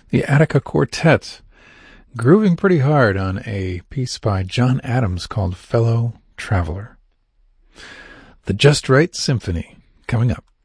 The Attica Quartet, grooving pretty hard on a piece by John Adams called Fellow Traveler. The Just Right Symphony, coming up.